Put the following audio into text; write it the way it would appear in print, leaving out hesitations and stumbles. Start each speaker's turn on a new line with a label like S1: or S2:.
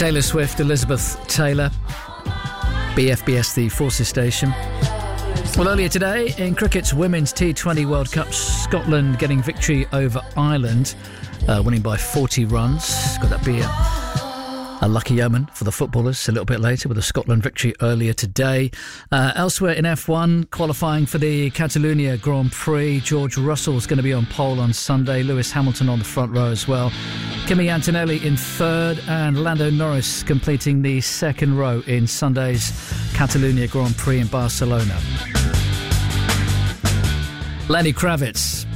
S1: Taylor Swift, Elizabeth Taylor, BFBS, the Forces Station. Well, earlier today, in cricket's Women's T20 World Cup, Scotland getting victory over Ireland, winning by 40 runs. Got that be a lucky omen for the footballers a little bit later with a Scotland victory earlier today. Elsewhere in F1, qualifying for the Catalonia Grand Prix, George Russell's going to be on pole on Sunday, Lewis Hamilton on the front row as well. Kimi Antonelli in third and Lando Norris completing the second row in Sunday's Catalonia Grand Prix in Barcelona. Lenny Kravitz